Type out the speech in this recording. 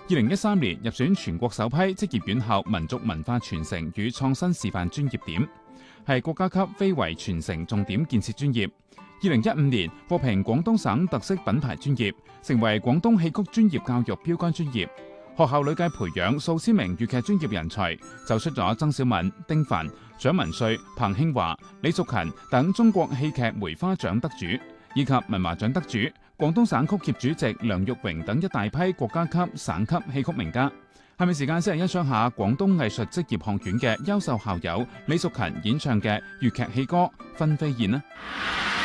2013年入選全國首批職業院校民族文化傳承與創新示範專業點，係國家級非遺傳承重點建設專業。2015年獲評廣東省特色品牌專業，成為廣東戲曲專業教育標杆專業。學校累計培養數千名粵劇專業人才，走出咗曾小敏、丁凡、蔣文瑞、彭興華、李淑勤等中國戲劇梅花獎得主，以及文華獎得主、廣東省曲協主席梁玉榮等一大批國家級、省級戲曲名家。係咪時間先嚟欣賞下廣東藝術職業學院嘅優秀校友李淑勤演唱嘅粵劇戲歌《分飛燕》呢？